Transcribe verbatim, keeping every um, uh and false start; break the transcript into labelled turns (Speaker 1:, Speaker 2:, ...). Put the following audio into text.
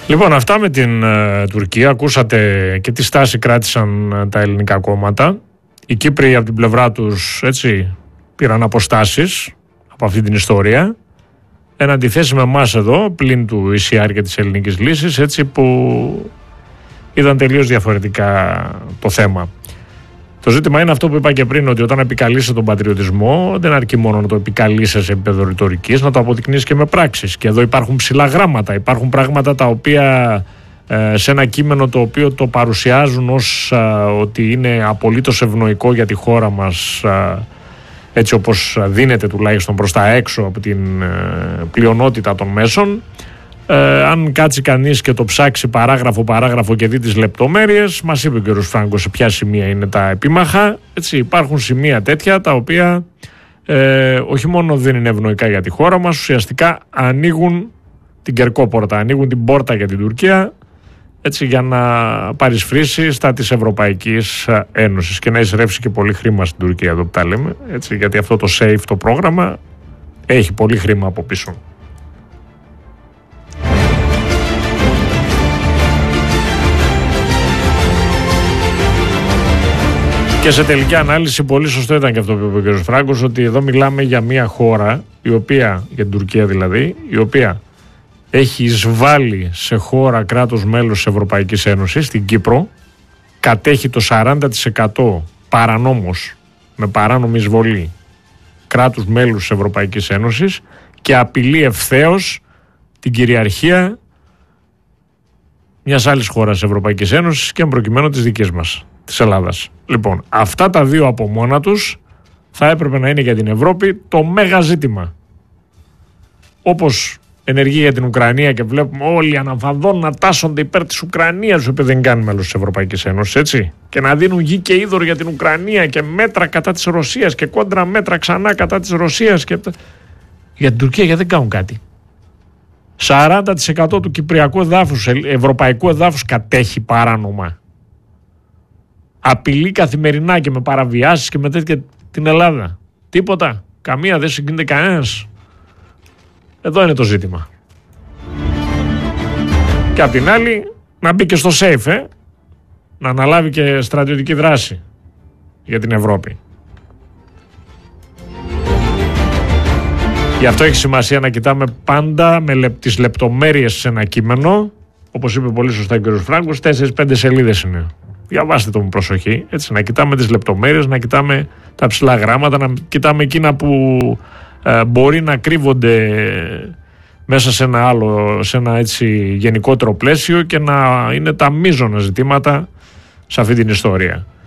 Speaker 1: Λοιπόν, αυτά με την uh, Τουρκία. Ακούσατε και τι στάση κράτησαν uh, τα ελληνικά κόμματα. Οι Κύπροι από την πλευρά τους, έτσι, πήραν αποστάσεις από αυτή την ιστορία. Εν αντιθέσει με εμάς εδώ, πλην του ι σι αρ και της ελληνικής λύσης, έτσι, που είδαν τελείως διαφορετικά το θέμα. Το ζήτημα είναι αυτό που είπα και πριν, ότι όταν επικαλείσαι τον πατριωτισμό, δεν αρκεί μόνο να το επικαλείσαι σε επίπεδο ρητορικής, να το αποδεικνύεις και με πράξεις. Και εδώ υπάρχουν ψηλά γράμματα, υπάρχουν πράγματα τα οποία ε, σε ένα κείμενο το οποίο το παρουσιάζουν ως ε, ότι είναι απολύτως ευνοϊκό για τη χώρα μας, ε, έτσι όπως δίνεται τουλάχιστον προς τα έξω από την ε, πλειονότητα των μέσων. Ε, αν κάτσει κανείς και το ψάξει παράγραφο παράγραφο και δει τις λεπτομέρειες, μας είπε ο κ. Φράγκος σε ποια σημεία είναι τα επίμαχα. Έτσι, υπάρχουν σημεία τέτοια τα οποία ε, όχι μόνο δεν είναι ευνοϊκά για τη χώρα μας, ουσιαστικά ανοίγουν την κερκόπορτα, ανοίγουν την πόρτα για την Τουρκία, έτσι, για να παρισφρήσει στα της Ευρωπαϊκής Ένωσης και να εισρεύσει και πολύ χρήμα στην Τουρκία, εδώ που τα λέμε, έτσι, γιατί αυτό το SAFE, το πρόγραμμα, έχει πολύ χρήμα από πίσω. Και σε τελική ανάλυση, πολύ σωστό ήταν και αυτό που είπε ο κ. Φράγκος, ότι εδώ μιλάμε για μια χώρα, η οποία, για την Τουρκία δηλαδή, η οποία έχει εισβάλει σε χώρα κράτος μέλος της Ευρωπαϊκής Ένωσης, στην Κύπρο, κατέχει το σαράντα τοις εκατό παρανόμως, με παράνομη εισβολή, κράτους μέλους της Ευρωπαϊκής Ένωσης και απειλεί ευθέως την κυριαρχία μιας άλλης χώρας της Ευρωπαϊκής Ένωσης και προκειμένου της δικής μας, της Ελλάδας. Λοιπόν, αυτά τα δύο από μόνα τους θα έπρεπε να είναι για την Ευρώπη το μέγα ζήτημα. Όπως ενεργεί για την Ουκρανία και βλέπουμε όλοι αναφαδόν να τάσσονται υπέρ της Ουκρανίας, επειδή δεν κάνουν μέλος της Ευρωπαϊκής Ένωσης, έτσι, και να δίνουν γη και είδωρ για την Ουκρανία και μέτρα κατά της Ρωσίας και κόντρα μέτρα ξανά κατά της Ρωσίας και... για την Τουρκία, γιατί δεν κάνουν κάτι. σαράντα τοις εκατό του κυπριακού εδάφους, ευρωπαϊκού εδάφους κατέχει παράνομα. Απειλεί καθημερινά και με παραβιάσεις και με τέτοια την Ελλάδα. Τίποτα. Καμία, δεν συγκρίνεται κανένας. Εδώ είναι το ζήτημα. Και απ' την άλλη να μπει και στο SAFE, ε? να αναλάβει και στρατιωτική δράση για την Ευρώπη. Γι' αυτό έχει σημασία να κοιτάμε πάντα με λεπ, τις λεπτομέρειες σε ένα κείμενο. Όπως είπε πολύ σωστά ο κ. Φράγκος, τέσσερις πέντε σελίδες είναι. Διαβάστε το με προσοχή, έτσι, να κοιτάμε τις λεπτομέρειες, να κοιτάμε τα ψηλά γράμματα, να κοιτάμε εκείνα που ε, μπορεί να κρύβονται μέσα σε ένα άλλο, σε ένα έτσι γενικότερο πλαίσιο και να είναι τα μείζωνα ζητήματα σε αυτή την ιστορία.